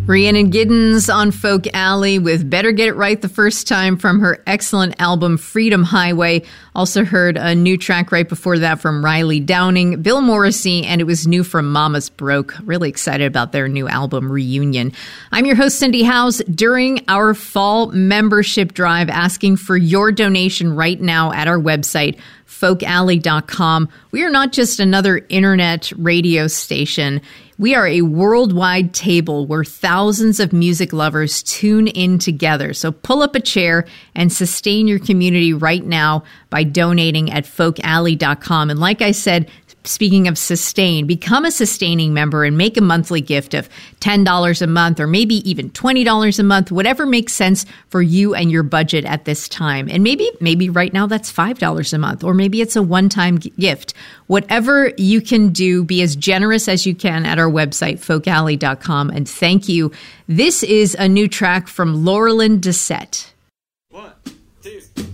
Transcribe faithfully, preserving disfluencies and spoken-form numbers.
Rhiannon Giddens on Folk Alley with Better Get It Right the First Time from her excellent album Freedom Highway. Also heard a new track right before that from Riley Downing, Bill Morrissey, and it was new from Mama's Broke. Really excited about their new album Reunion. I'm your host, Cindy Howes. During our fall membership drive, asking for your donation right now at our website, folk alley dot com. We are not just another internet radio station. We are a worldwide table where thousands of music lovers tune in together. So pull up a chair and sustain your community right now by donating at folk alley dot com. And like I said, speaking of sustain, become a sustaining member and make a monthly gift of ten dollars a month or maybe even twenty dollars a month, whatever makes sense for you and your budget at this time. And maybe, maybe right now that's five dollars a month, or maybe it's a one-time g- gift. Whatever you can do, be as generous as you can at our website, folk alley dot com. And thank you. This is a new track from Laurelyn Dissette.